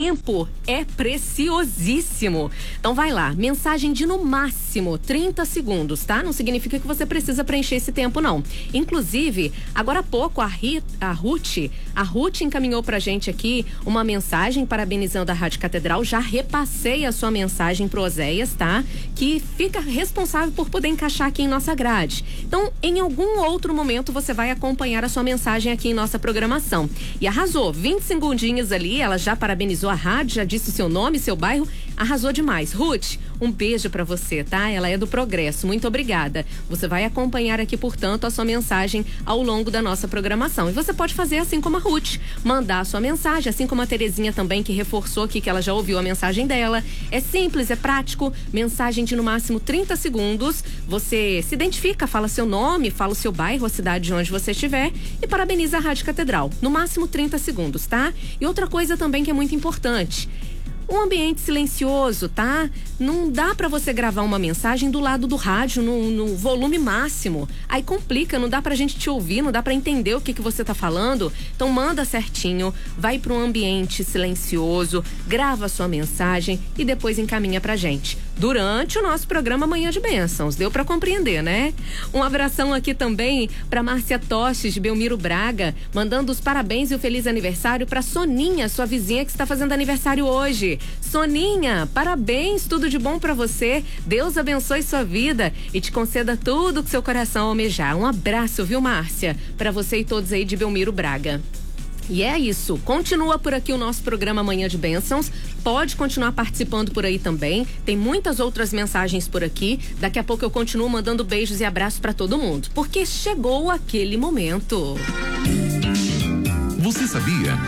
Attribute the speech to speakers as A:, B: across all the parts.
A: tempo é preciosíssimo. Então vai lá, mensagem de no máximo 30 segundos, tá? Não significa que você precisa preencher esse tempo, não. Inclusive, agora há pouco, a Ruth encaminhou pra gente aqui uma mensagem parabenizando a Rádio Catedral. Já repassei a sua mensagem pro Oséias, tá? Que fica responsável por poder encaixar aqui em nossa grade. Então, em algum outro momento, você vai acompanhar a sua mensagem aqui em nossa programação. E arrasou, 20 segundinhos ali, ela já parabenizou a rádio, já disse o seu nome, seu bairro, arrasou demais. Ruth, um beijo pra você, tá? Ela é do Progresso, muito obrigada. Você vai acompanhar aqui, portanto, a sua mensagem ao longo da nossa programação. E você pode fazer assim como a Ruth, mandar a sua mensagem, assim como a Terezinha também, que reforçou aqui que ela já ouviu a mensagem dela. É simples, é prático, mensagem de no máximo 30 segundos, você se identifica, fala seu nome, fala o seu bairro, a cidade de onde você estiver e parabeniza a Rádio Catedral. No máximo 30 segundos, tá? E outra coisa também que é muito importante, um ambiente silencioso, tá? Não dá pra você gravar uma mensagem do lado do rádio no volume máximo. Aí complica, não dá pra gente te ouvir, não dá pra entender o que você tá falando. Então manda certinho, vai pra um ambiente silencioso, grava a sua mensagem e depois encaminha pra gente. Durante o nosso programa Manhã de Bênçãos. Deu pra compreender, né? Um abração aqui também pra Márcia Toches, de Belmiro Braga, mandando os parabéns e o feliz aniversário pra Soninha, sua vizinha que está fazendo aniversário hoje. Soninha, parabéns, tudo de bom pra você. Deus abençoe sua vida e te conceda tudo que seu coração almejar. Um abraço, viu, Márcia? Pra você e todos aí de Belmiro Braga. E é isso, continua por aqui o nosso programa Manhã de Bênçãos, pode continuar participando por aí também, tem muitas outras mensagens por aqui, daqui a pouco eu continuo mandando beijos e abraços pra todo mundo, porque chegou aquele momento.
B: Você sabia?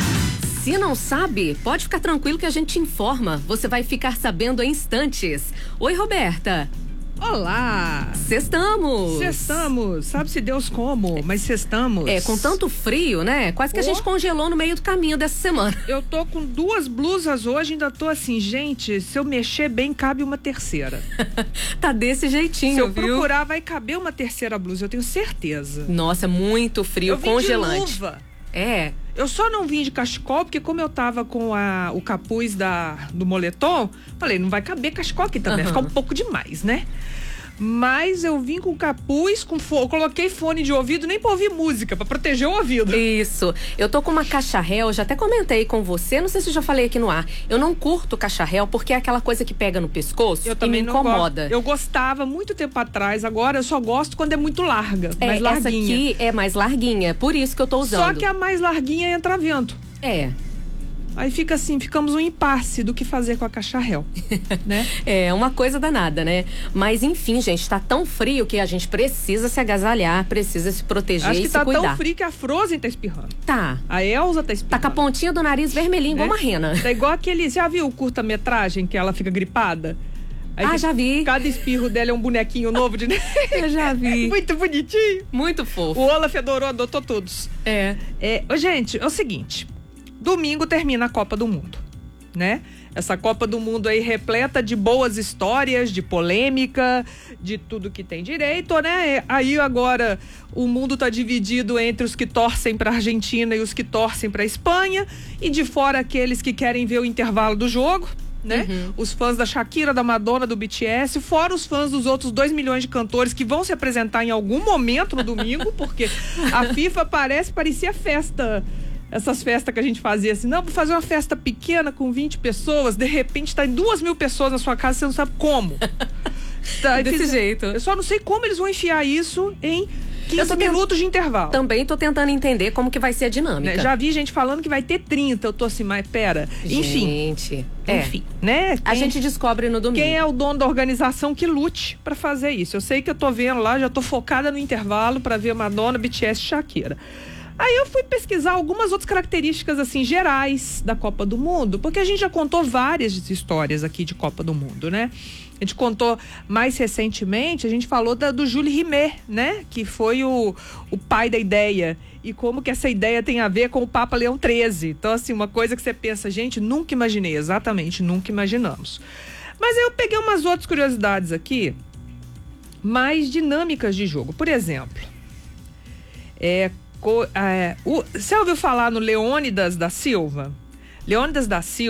A: Se não sabe, pode ficar tranquilo que a gente te informa, você vai ficar sabendo em instantes. Oi, Roberta.
C: Olá!
A: Sextamos!
C: Sextamos! Sabe-se Deus como, mas sextamos.
A: É, com tanto frio, né? Quase que a gente congelou no meio do caminho dessa semana.
C: Eu tô com 2 blusas hoje, ainda tô assim, gente, se eu mexer bem, cabe uma terceira.
A: Tá desse jeitinho,
C: se eu
A: viu?
C: procurar, vai caber uma terceira blusa, eu tenho certeza.
A: Nossa, muito frio,
C: eu vim
A: congelante.
C: De luva.
A: É.
C: Eu só não vim de cachecol, porque como eu tava com o capuz do moletom, falei, não vai caber cachecol aqui também, vai ficar um pouco demais, né? Mas eu vim com capuz, coloquei fone de ouvido, nem pra ouvir música, pra proteger o ouvido.
A: Isso. Eu tô com uma cacharel, já até comentei com você, não sei se eu já falei aqui no ar. Eu não curto cacharel porque é aquela coisa que pega no pescoço e me incomoda.
C: Eu gostava muito tempo atrás, agora eu só gosto quando é muito larga, mais larguinha.
A: Essa aqui é mais larguinha, por isso que eu tô usando.
C: Só que a mais larguinha entra vento.
A: É.
C: Aí fica assim, ficamos um impasse do que fazer com a cacharel, né?
A: É, uma coisa danada, né? Mas enfim, gente, tá tão frio que a gente precisa se agasalhar, precisa se proteger e se cuidar.
C: Acho que tá tão frio que a Frozen tá espirrando.
A: Tá.
C: A Elsa tá espirrando.
A: Tá com a pontinha do nariz vermelhinho, igual uma rena.
C: Tá igual aquele, já viu o curta-metragem que ela fica gripada? Aí
A: já vi.
C: Cada espirro dela é um bonequinho novo de...
A: Eu já vi.
C: Muito bonitinho.
A: Muito fofo.
C: O Olaf adorou, adotou todos. Gente, é o seguinte... Domingo termina a Copa do Mundo, né? Essa Copa do Mundo aí repleta de boas histórias, de polêmica, de tudo que tem direito, né? Aí agora o mundo tá dividido entre os que torcem pra Argentina e os que torcem pra Espanha, e de fora aqueles que querem ver o intervalo do jogo, né? Os fãs da Shakira, da Madonna, do BTS, fora os fãs dos outros 2 milhões de cantores que vão se apresentar em algum momento no domingo, porque a FIFA parecia festa. Essas festas que a gente fazia assim, não, vou fazer uma festa pequena com 20 pessoas, de repente tá em 2.000 pessoas na sua casa, você não sabe como.
A: Desse jeito.
C: Eu só não sei como eles vão enfiar isso em 15 minutos de intervalo.
A: Também tô tentando entender como que vai ser a dinâmica.
C: Já vi gente falando que vai ter 30, eu tô assim, mas pera. Enfim, né?
A: A gente descobre no domingo.
C: Quem é o dono da organização que lute pra fazer isso? Eu sei que eu tô vendo lá, já tô focada no intervalo pra ver Madonna, BTS e Shakira. Aí eu fui pesquisar algumas outras características assim gerais da Copa do Mundo, porque a gente já contou várias histórias aqui de Copa do Mundo, né? A gente contou mais recentemente, a gente falou do Jules Rimet, né? Que foi o pai da ideia. E como que essa ideia tem a ver com o Papa Leão XIII. Então, assim, uma coisa que você pensa, gente, nunca imaginei, exatamente, nunca imaginamos. Mas eu peguei umas outras curiosidades aqui, mais dinâmicas de jogo. Por exemplo, você ouviu falar no Leônidas da Silva? Leônidas da Silva